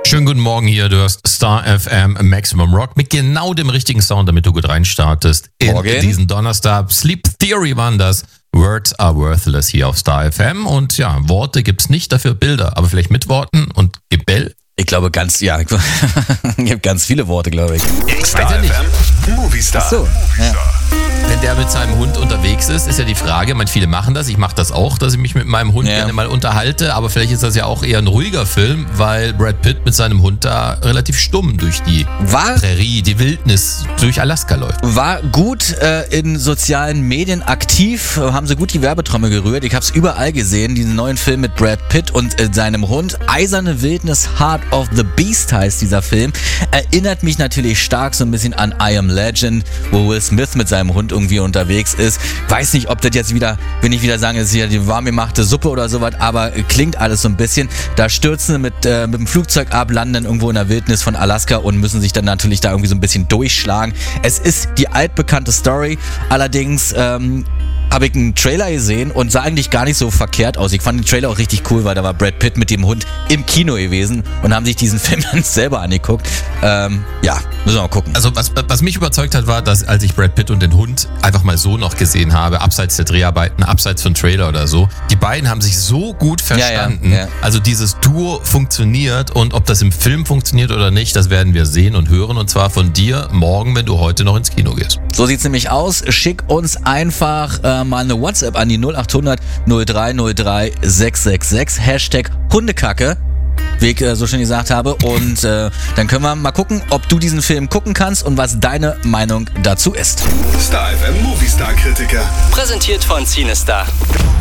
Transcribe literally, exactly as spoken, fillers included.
Schönen guten Morgen hier, du hörst Star F M Maximum Rock mit genau dem richtigen Sound, damit du gut reinstartest in Morgen. diesen Donnerstag. Sleep Theory waren das. Words are worthless hier auf Star F M und ja, Worte gibt's nicht, dafür Bilder, aber vielleicht mit Worten und Gebell. Ich glaube ganz, ja, es gibt ganz viele Worte, glaube ich. Star F M Movie Star. Ach so, ja. Wenn der mit seinem Hund unterwegs ist, ist ja die Frage, man, viele machen das, ich mache das auch, dass ich mich mit meinem Hund Ja. gerne mal unterhalte, aber vielleicht ist das ja auch eher ein ruhiger Film, weil Brad Pitt mit seinem Hund da relativ stumm durch die War, Prärie, die Wildnis, durch Alaska läuft. war gut äh, in sozialen Medien aktiv, äh, haben sie gut die Werbetrommel gerührt. Ich habe es überall gesehen, diesen neuen Film mit Brad Pitt und äh, seinem Hund. Eiserne Wildnis, Heart of the Beast heißt dieser Film. Erinnert mich natürlich stark so ein bisschen an I Am Legend, wo Will Smith mit seinem Hund irgendwie unterwegs ist. Weiß nicht, ob das jetzt wieder, wenn ich wieder sage, es ist hier die warm gemachte Suppe oder sowas, aber äh, klingt alles so ein bisschen. Da stürzen sie mit, äh, mit dem Flugzeug ab, landen irgendwo in der Wildnis von Alaska und müssen sich dann natürlich da irgendwie so ein bisschen durchschlagen. Es ist die altbekannte Story, allerdings ähm, habe ich einen Trailer gesehen und sah eigentlich gar nicht so verkehrt aus. Ich fand den Trailer auch richtig cool, weil da war Brad Pitt mit dem Hund im Kino gewesen und haben sich diesen Film dann selber angeguckt. Ähm, ja, müssen wir mal gucken. Also was, was mich überzeugt hat, war, dass als ich Brad Pitt und den Hund einfach mal so noch gesehen habe, abseits der Dreharbeiten, abseits von Trailer oder so, die beiden haben sich so gut verstanden. Ja, ja, ja. Also dieses Duo funktioniert und ob das im Film funktioniert oder nicht, das werden wir sehen und hören und zwar von dir morgen, wenn du heute noch ins Kino gehst. So sieht's nämlich aus. Schick uns einfach äh, mal eine WhatsApp an die null acht hundert null drei null drei sechs sechs sechs. Hashtag Hundekacke, wie ich äh, so schön gesagt habe. Und äh, dann können wir mal gucken, ob du diesen Film gucken kannst und was deine Meinung dazu ist. Star F M Movie Star Kritiker. Präsentiert von Cinestar.